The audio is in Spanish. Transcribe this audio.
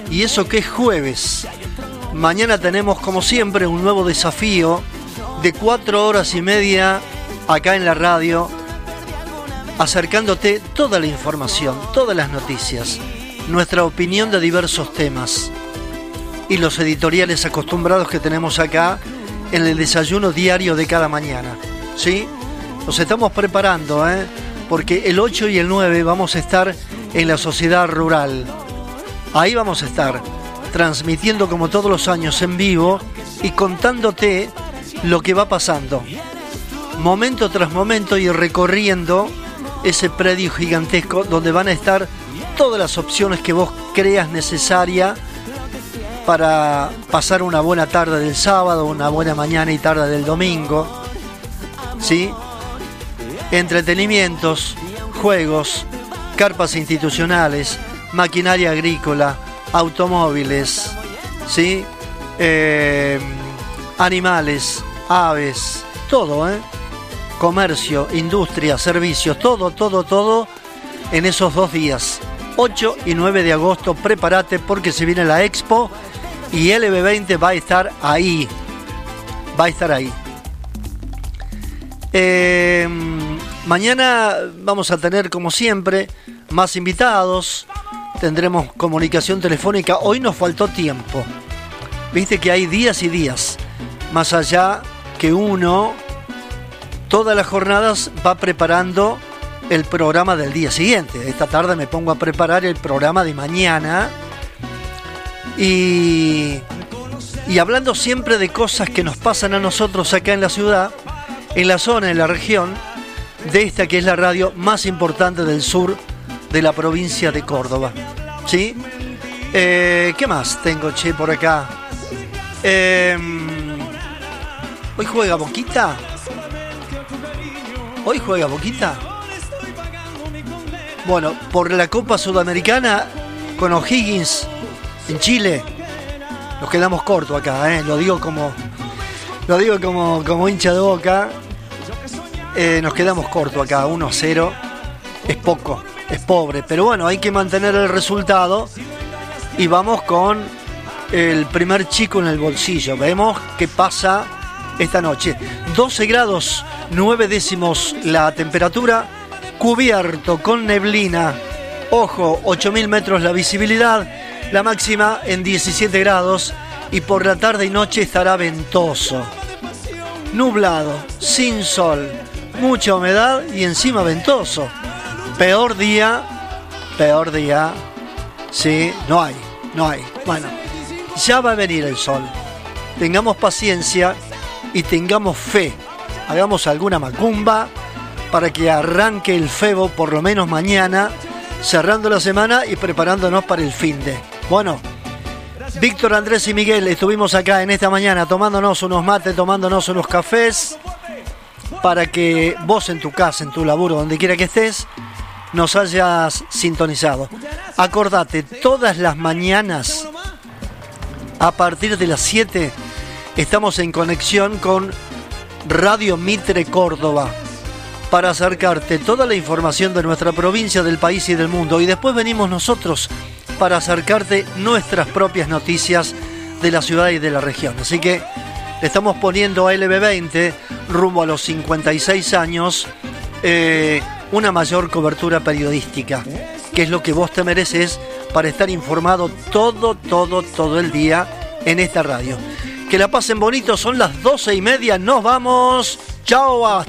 Y eso que es jueves. Mañana tenemos, como siempre, un nuevo desafío de 4 horas y media acá en la radio, acercándote toda la información, todas las noticias, nuestra opinión de diversos temas y los editoriales acostumbrados que tenemos acá en el desayuno diario de cada mañana, ¿sí? Nos estamos preparando, porque el 8 y el 9 vamos a estar en la Sociedad Rural. Ahí vamos a estar transmitiendo como todos los años en vivo y contándote lo que va pasando, momento tras momento, y recorriendo ese predio gigantesco donde van a estar todas las opciones que vos creas necesaria para pasar una buena tarde del sábado, una buena mañana y tarde del domingo, ¿sí? Entretenimientos, juegos, carpas institucionales, maquinaria agrícola, automóviles, ¿sí? Animales, aves, todo, comercio, industria, servicios, todo en esos 2 días, 8 y 9 de agosto. Prepárate porque se viene la Expo y LB20 va a estar ahí, mañana vamos a tener, como siempre, más invitados. Tendremos comunicación telefónica. Hoy nos faltó tiempo. Viste que hay días y días. Más allá que uno, todas las jornadas va preparando el programa del día siguiente. Esta tarde me pongo a preparar el programa de mañana. Y hablando siempre de cosas que nos pasan a nosotros acá en la ciudad, en la zona, en la región, de esta que es la radio más importante del sur de la provincia de Córdoba, ¿sí? ¿Qué más tengo, por acá? ¿Hoy juega Boquita? Bueno, por la Copa Sudamericana con O'Higgins en Chile, nos quedamos cortos acá, lo digo como hincha de Boca. Nos quedamos cortos acá, 1-0, es poco, es pobre, pero bueno, hay que mantener el resultado y vamos con el primer chico en el bolsillo. Vemos qué pasa esta noche. 12 grados 9 décimos la temperatura, cubierto con neblina, ojo, 8.000 metros la visibilidad, la máxima en 17 grados y por la tarde y noche estará ventoso, nublado, sin sol, mucha humedad y encima ventoso. Peor día, sí, no hay. Bueno, ya va a venir el sol. Tengamos paciencia y tengamos fe. Hagamos alguna macumba para que arranque el febo por lo menos mañana, cerrando la semana y preparándonos para el finde. Bueno, Víctor, Andrés y Miguel estuvimos acá en esta mañana tomándonos unos mates, tomándonos unos cafés, para que vos en tu casa, en tu laburo, donde quiera que estés, nos hayas sintonizado. Acordate, todas las mañanas, a partir de las 7, estamos en conexión con Radio Mitre Córdoba, para acercarte toda la información de nuestra provincia, del país y del mundo. Y después venimos nosotros para acercarte nuestras propias noticias de la ciudad y de la región. Así que le estamos poniendo a LB20 rumbo a los 56 años una mayor cobertura periodística, que es lo que vos te mereces para estar informado todo el día en esta radio. Que la pasen bonito, son las 12:30, nos vamos, chao.